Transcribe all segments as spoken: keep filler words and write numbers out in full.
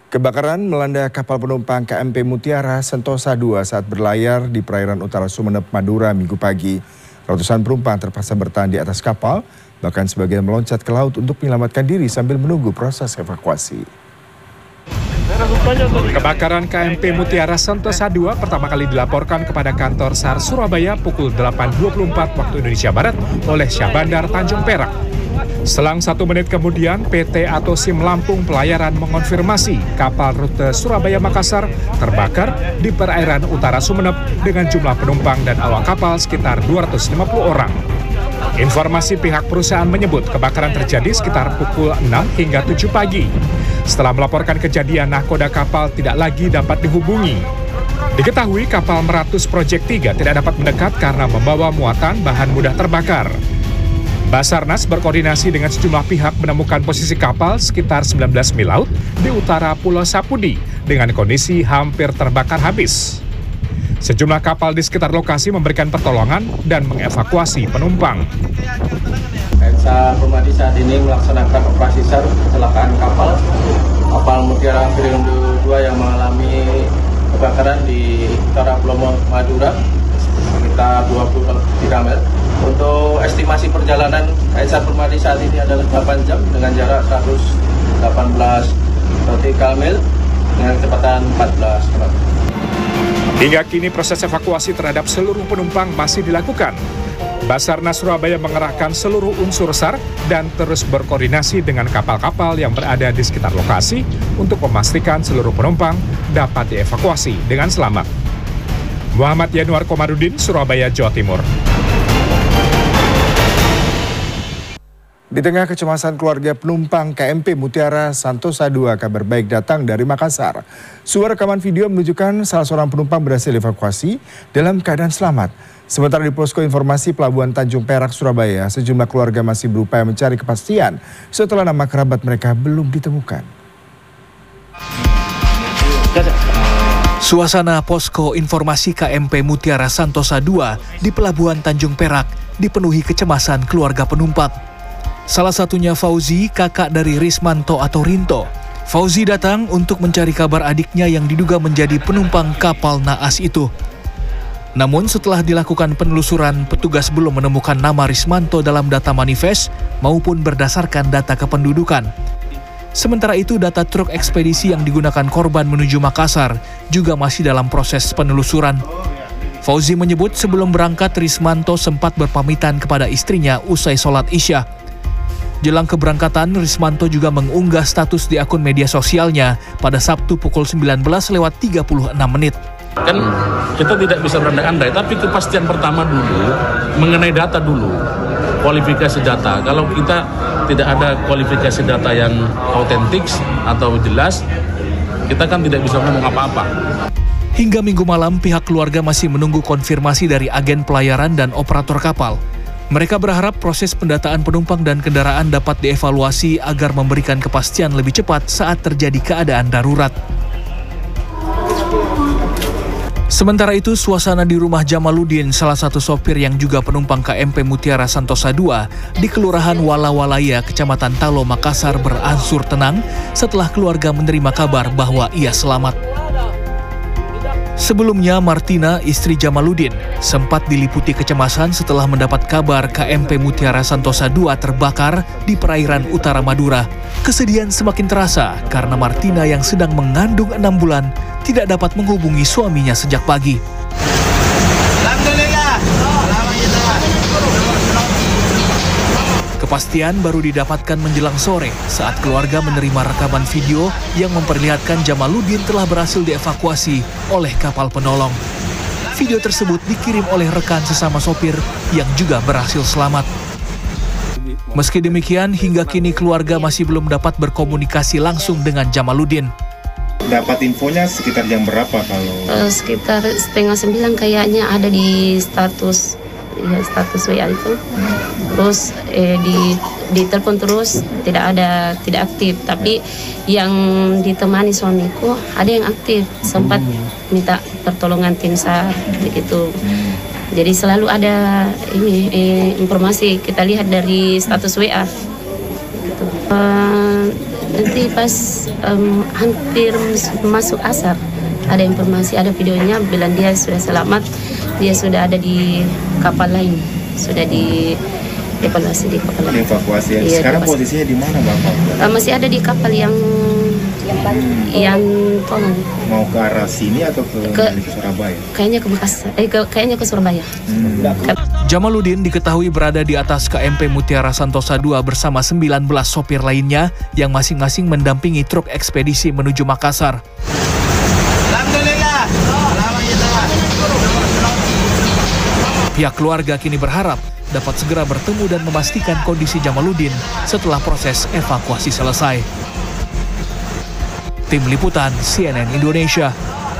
Kebakaran melanda kapal penumpang K M P Mutiara Sentosa dua saat berlayar di perairan utara Sumeneb, Madura minggu pagi. Ratusan penumpang terpaksa bertahan di atas kapal, bahkan sebagian meloncat ke laut untuk menyelamatkan diri sambil menunggu proses evakuasi. Kebakaran K M P Mutiara Sentosa dua pertama kali dilaporkan kepada kantor S A R Surabaya pukul delapan dua puluh empat waktu Indonesia Barat oleh Syahbandar Tanjung Perak. Selang satu menit kemudian, P T atau SIM Lampung Pelayaran mengonfirmasi kapal rute Surabaya-Makassar terbakar di perairan utara Sumeneb dengan jumlah penumpang dan awak kapal sekitar dua ratus lima puluh orang. Informasi pihak perusahaan menyebut kebakaran terjadi sekitar pukul enam hingga tujuh pagi. Setelah melaporkan kejadian, nahkoda kapal tidak lagi dapat dihubungi. Diketahui kapal Meratus Project tiga tidak dapat mendekat karena membawa muatan bahan mudah terbakar. Basarnas berkoordinasi dengan sejumlah pihak menemukan posisi kapal sekitar sembilan belas mil laut di utara Pulau Sapudi dengan kondisi hampir terbakar habis. Sejumlah kapal di sekitar lokasi memberikan pertolongan dan mengevakuasi penumpang. S A R Permadi saat ini melaksanakan operasi S A R kecelakaan kapal kapal Mutiara Perindo dua yang mengalami kebakaran di utara Pulau Madura sekitar dua puluh tiga mil. Untuk estimasi perjalanan S A R Permadi saat ini adalah delapan jam dengan jarak seratus delapan belas nautical mil dengan kecepatan empat belas knot. Hingga kini proses evakuasi terhadap seluruh penumpang masih dilakukan. Basarnas Surabaya mengerahkan seluruh unsur S A R dan terus berkoordinasi dengan kapal-kapal yang berada di sekitar lokasi untuk memastikan seluruh penumpang dapat dievakuasi dengan selamat. Muhammad Yanuar Komarudin, Surabaya, Jawa Timur. Di tengah kecemasan keluarga penumpang K M P Mutiara Sentosa dua, kabar baik datang dari Makassar. Sebuah rekaman video menunjukkan salah seorang penumpang berhasil dievakuasi dalam keadaan selamat. Sementara di posko informasi Pelabuhan Tanjung Perak, Surabaya, sejumlah keluarga masih berupaya mencari kepastian setelah nama kerabat mereka belum ditemukan. Suasana posko informasi K M P Mutiara Sentosa dua di Pelabuhan Tanjung Perak dipenuhi kecemasan keluarga penumpang. Salah satunya Fauzi, kakak dari Rismanto atau Rinto. Fauzi datang untuk mencari kabar adiknya yang diduga menjadi penumpang kapal naas itu. Namun setelah dilakukan penelusuran, petugas belum menemukan nama Rismanto dalam data manifest maupun berdasarkan data kependudukan. Sementara itu, data truk ekspedisi yang digunakan korban menuju Makassar juga masih dalam proses penelusuran. Fauzi menyebut sebelum berangkat Rismanto sempat berpamitan kepada istrinya usai sholat Isya. Jelang keberangkatan, Rismanto juga mengunggah status di akun media sosialnya pada Sabtu pukul sembilan belas lewat tiga puluh enam menit. Kan kita tidak bisa berandai-andai, tapi kepastian pertama dulu mengenai data dulu, kualifikasi data. Kalau kita tidak ada kualifikasi data yang autentik atau jelas, kita kan tidak bisa ngomong apa-apa. Hingga minggu malam, pihak keluarga masih menunggu konfirmasi dari agen pelayaran dan operator kapal. Mereka berharap proses pendataan penumpang dan kendaraan dapat dievaluasi agar memberikan kepastian lebih cepat saat terjadi keadaan darurat. Sementara itu, suasana di rumah Jamaluddin, salah satu sopir yang juga penumpang K M P Mutiara Sentosa dua di Kelurahan Walawalaya, Kecamatan Talo, Makassar berangsur tenang setelah keluarga menerima kabar bahwa ia selamat. Sebelumnya, Martina, istri Jamaluddin, sempat diliputi kecemasan setelah mendapat kabar K M P Mutiara Sentosa dua terbakar di perairan utara Madura. Kesedihan semakin terasa karena Martina yang sedang mengandung enam bulan tidak dapat menghubungi suaminya sejak pagi. Kepastian baru didapatkan menjelang sore saat keluarga menerima rekaman video yang memperlihatkan Jamaluddin telah berhasil dievakuasi oleh kapal penolong. Video tersebut dikirim oleh rekan sesama sopir yang juga berhasil selamat. Meski demikian, hingga kini keluarga masih belum dapat berkomunikasi langsung dengan Jamaluddin. Dapat infonya sekitar jam berapa kalau? Uh, sekitar setengah sembilan kayaknya ada di status. Ya, status W A itu, terus eh, di di telepon terus tidak ada tidak aktif, tapi yang ditemani suamiku ada yang aktif, sempat minta pertolongan tim S A R begitu. Jadi selalu ada ini eh, informasi kita lihat dari status W A. Gitu. Uh, nanti pas um, hampir masuk asar ada informasi, ada videonya bilang dia sudah selamat, dia sudah ada di kapal lain, sudah di evaluasi di kapal lain. Evakuasi. Ya. Iya, Sekarang evakuasi. posisinya di mana, Bapak? Uh, masih ada di kapal yang yang yang tolong. Mau ke arah sini atau ke, ke, ke Surabaya? Kayaknya ke Makassar, eh ke, kayaknya ke Surabaya. Hmm. Jamaluddin diketahui berada di atas K M P Mutiara Santosa dua bersama sembilan belas sopir lainnya yang masing-masing mendampingi truk ekspedisi menuju Makassar. Pihak keluarga kini berharap dapat segera bertemu dan memastikan kondisi Jamaluddin setelah proses evakuasi selesai. Tim Liputan C N N Indonesia.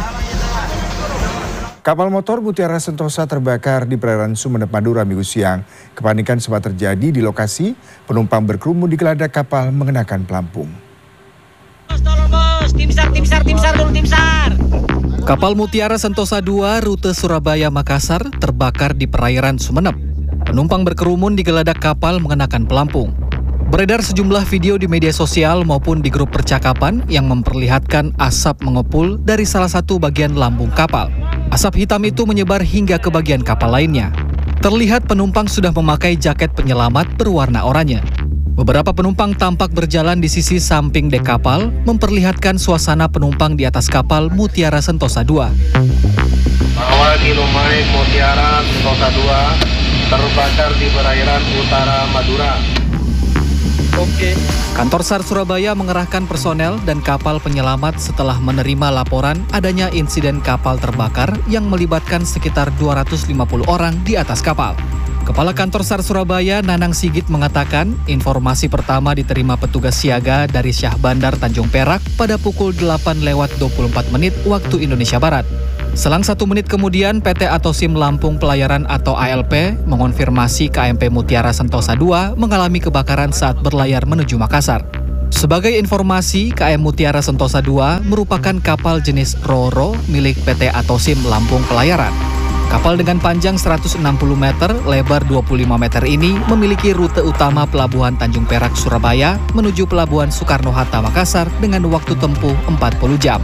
Kapal motor Mutiara Sentosa terbakar di perairan Sumeneb, Madura minggu siang. Kepanikan sempat terjadi di lokasi, penumpang berkerumun di geladak kapal mengenakan pelampung. Bos, tolong bos, tim SAR, tim SAR, tim SAR, tolong tim SAR. Kapal Mutiara Sentosa dua rute Surabaya-Makassar terbakar di perairan Sumeneb. Penumpang berkerumun di geladak kapal mengenakan pelampung. Beredar sejumlah video di media sosial maupun di grup percakapan yang memperlihatkan asap mengepul dari salah satu bagian lambung kapal. Asap hitam itu menyebar hingga ke bagian kapal lainnya. Terlihat penumpang sudah memakai jaket penyelamat berwarna oranye. Beberapa penumpang tampak berjalan di sisi samping dek kapal, memperlihatkan suasana penumpang di atas kapal Mutiara Sentosa dua. Awal kilometer Mutiara Sentosa dua terbakar di perairan utara Madura. Oke. Kantor SAR Surabaya mengerahkan personel dan kapal penyelamat setelah menerima laporan adanya insiden kapal terbakar yang melibatkan sekitar dua ratus lima puluh orang di atas kapal. Kepala Kantor SAR Surabaya, Nanang Sigit, mengatakan informasi pertama diterima petugas siaga dari Syah Bandar Tanjung Perak pada pukul delapan lewat dua puluh empat menit waktu Indonesia Barat. Selang satu menit kemudian, P T Atosim Lampung Pelayaran atau A L P mengonfirmasi K M P Mutiara Sentosa dua mengalami kebakaran saat berlayar menuju Makassar. Sebagai informasi, K M Mutiara Sentosa dua merupakan kapal jenis Ro-Ro milik P T Atosim Lampung Pelayaran. Kapal dengan panjang seratus enam puluh meter, lebar dua puluh lima meter ini memiliki rute utama Pelabuhan Tanjung Perak, Surabaya menuju Pelabuhan Soekarno-Hatta, Makassar dengan waktu tempuh empat puluh jam.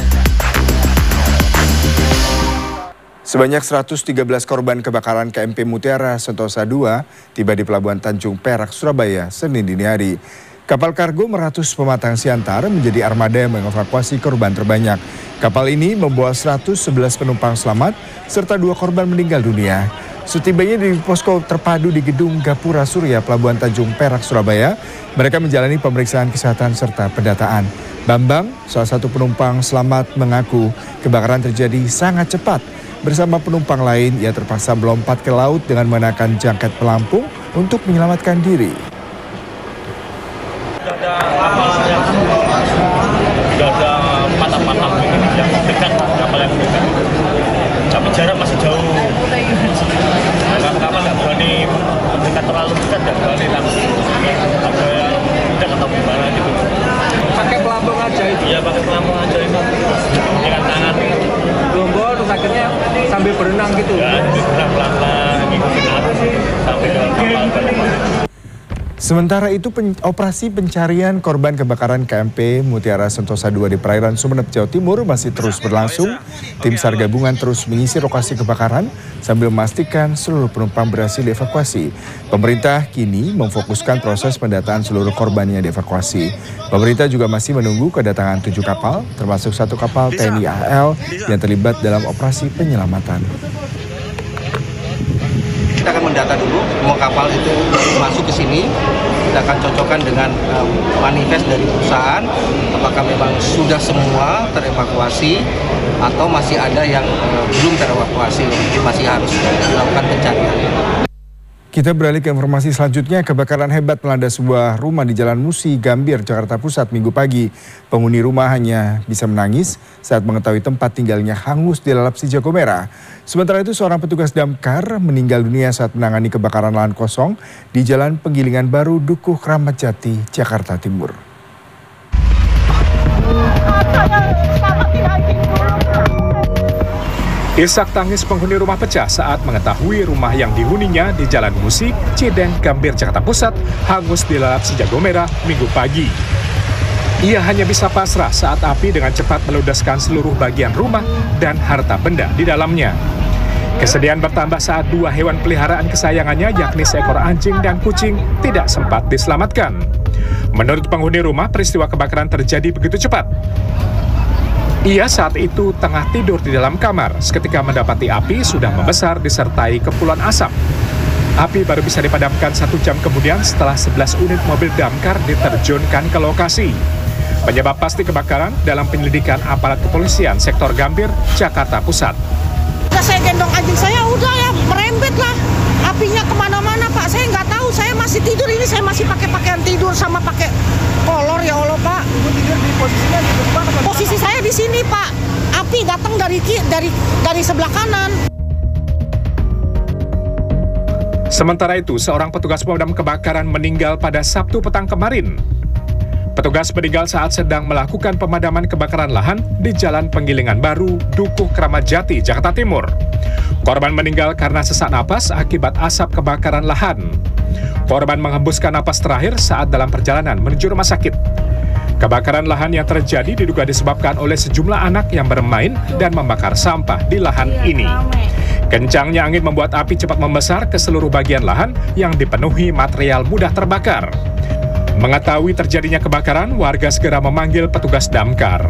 Sebanyak seratus tiga belas korban kebakaran K M P Mutiara Sentosa dua tiba di Pelabuhan Tanjung Perak, Surabaya, Senin dini hari. Kapal kargo meratus pematang siantar menjadi armada yang mengevakuasi korban terbanyak. Kapal ini membawa seratus sebelas penumpang selamat serta dua korban meninggal dunia. Setibanya di posko terpadu di Gedung Gapura Surya Pelabuhan Tanjung Perak, Surabaya, mereka menjalani pemeriksaan kesehatan serta pendataan. Bambang, salah satu penumpang selamat, mengaku kebakaran terjadi sangat cepat. Bersama penumpang lain, ia terpaksa melompat ke laut dengan mengenakan jaket pelampung untuk menyelamatkan diri. Tidak ada kapal yang tidak ada patah-patah yang dekat, kapal yang dekat. Tapi jarak masih jauh. Kapal nggak berani mendekat terlalu dekat, nggak berani langsung. Ada yang tidak atau gimana gitu. Pakai pelampung aja itu? Iya, pakai pelampung aja itu. Dengan tangan. Gelombol terus akhirnya sambil berenang gitu? Ya, berenang pelan-pelan, ngikutin arus sampai ke kapal. Sementara itu pen, operasi pencarian korban kebakaran K M P Mutiara Sentosa dua di perairan Sumeneb, Jawa Timur masih terus berlangsung. Tim SAR gabungan terus mengisi lokasi kebakaran sambil memastikan seluruh penumpang berhasil dievakuasi. Pemerintah kini memfokuskan proses pendataan seluruh korban yang dievakuasi. Pemerintah juga masih menunggu kedatangan tujuh kapal, termasuk satu kapal T N I A L yang terlibat dalam operasi penyelamatan. Kita akan mendata dulu semua kapal itu masuk ke sini. Kita akan cocokkan dengan um, manifest dari perusahaan. Apakah memang sudah semua terevakuasi atau masih ada yang uh, belum terevakuasi. Mungkin masih harus dilakukan pencarian. Kita beralih ke informasi selanjutnya. Kebakaran hebat melanda sebuah rumah di Jalan Musi, Gambir, Jakarta Pusat minggu pagi. Penghuni rumah hanya bisa menangis saat mengetahui tempat tinggalnya hangus dilalap si jago merah. Sementara itu seorang petugas damkar meninggal dunia saat menangani kebakaran lahan kosong di Jalan Penggilingan Baru, Dukuh, Kramat Jati, Jakarta Timur. Isak tangis penghuni rumah pecah saat mengetahui rumah yang dihuninya di Jalan Musi, Cideng, Gambir, Jakarta Pusat hangus dilalap si jago merah minggu pagi. Ia hanya bisa pasrah saat api dengan cepat meludeskan seluruh bagian rumah dan harta benda di dalamnya. Kesedihan bertambah saat dua hewan peliharaan kesayangannya, yakni seekor anjing dan kucing, tidak sempat diselamatkan. Menurut penghuni rumah, peristiwa kebakaran terjadi begitu cepat. Ia saat itu tengah tidur di dalam kamar, seketika mendapati api sudah membesar disertai kepulan asap. Api baru bisa dipadamkan satu jam kemudian setelah sebelas unit mobil damkar diterjunkan ke lokasi. Penyebab pasti kebakaran dalam penyelidikan aparat kepolisian sektor Gambir, Jakarta Pusat. Udah saya gendong anjing saya, udah ya merembet lah. Apinya kemana-mana Pak, saya nggak tahu. Saya masih tidur ini, saya masih pakai pakaian tidur sama pakai kolor ya Allah Pak. Ibu tidur di posisinya di depan apa? Posisi saya di sini Pak. Api datang dari dari dari sebelah kanan. Sementara itu, seorang petugas pemadam kebakaran meninggal pada Sabtu petang kemarin. Petugas meninggal saat sedang melakukan pemadaman kebakaran lahan di Jalan Penggilingan Baru, Dukuh, Kramat Jati, Jakarta Timur. Korban meninggal karena sesak napas akibat asap kebakaran lahan. Korban menghembuskan napas terakhir saat dalam perjalanan menuju rumah sakit. Kebakaran lahan yang terjadi diduga disebabkan oleh sejumlah anak yang bermain dan membakar sampah di lahan ini. Kencangnya angin membuat api cepat membesar ke seluruh bagian lahan yang dipenuhi material mudah terbakar. Mengetahui terjadinya kebakaran, warga segera memanggil petugas damkar.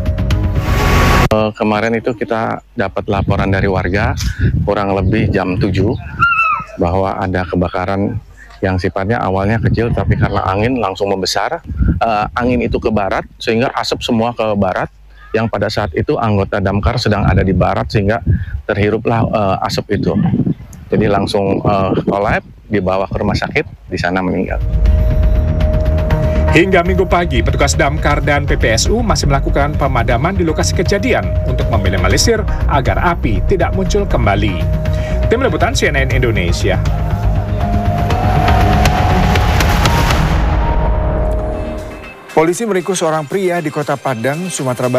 Kemarin itu kita dapat laporan dari warga kurang lebih jam tujuh bahwa ada kebakaran yang sifatnya awalnya kecil tapi karena angin langsung membesar. Uh, angin itu ke barat sehingga asap semua ke barat, yang pada saat itu anggota damkar sedang ada di barat sehingga terhiruplah uh, asap itu. Jadi langsung uh, kolab, dibawa ke rumah sakit, di sana meninggal. Hingga Minggu pagi, petugas damkar dan P P S U masih melakukan pemadaman di lokasi kejadian untuk meminimalisir agar api tidak muncul kembali. Tim Liputan C N N Indonesia. Polisi meringkus seorang pria di Kota Padang, Sumatera Barat.